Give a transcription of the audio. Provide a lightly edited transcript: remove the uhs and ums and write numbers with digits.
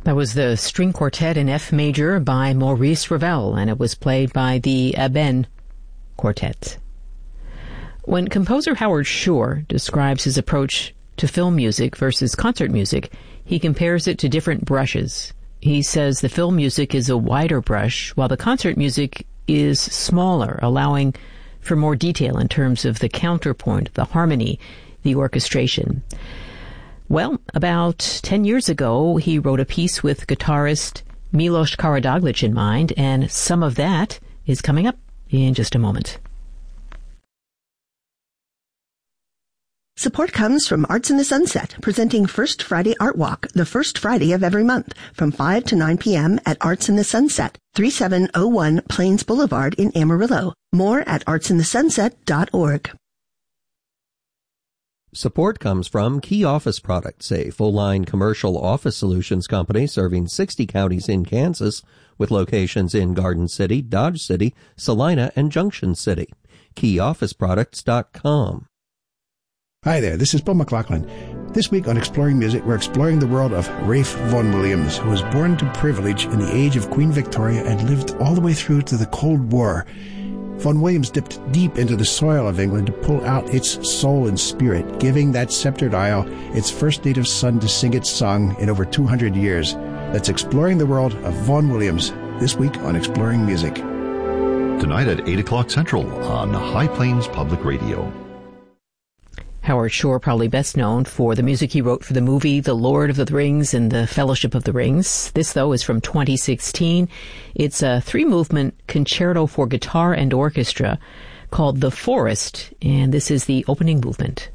That was the string quartet in F major by Maurice Ravel, and it was played by the Eben Quartet. When composer Howard Shore describes his approach to film music versus concert music, he compares it to different brushes. He says the film music is a wider brush, while the concert music is smaller, allowing for more detail in terms of the counterpoint, the harmony, the orchestration. Well, about 10 years ago, he wrote a piece with guitarist Milos Karadzic in mind, and some of that is coming up in just a moment. Support comes from Arts in the Sunset, presenting First Friday Art Walk, the first Friday of every month, from 5 to 9 p.m. at Arts in the Sunset, 3701 Plains Boulevard in Amarillo. More at artsinthesunset.org. Support comes from Key Office Products, a full-line commercial office solutions company serving 60 counties in Kansas with locations in Garden City, Dodge City, Salina, and Junction City. KeyOfficeProducts.com. Hi there, this is Bill McLaughlin. This week on Exploring Music, we're exploring the world of Ralph Vaughan Williams, who was born to privilege in the age of Queen Victoria and lived all the way through to the Cold War. Vaughan Williams dipped deep into the soil of England to pull out its soul and spirit, giving that sceptred isle its first native son to sing its song in over 200 years. That's Exploring the World of Vaughan Williams, this week on Exploring Music. Tonight at 8 o'clock Central on High Plains Public Radio. Howard Shore, probably best known for the music he wrote for the movie The Lord of the Rings and The Fellowship of the Rings. This, though, is from 2016. It's a 3-movement concerto for guitar and orchestra called The Forest, and this is the opening movement.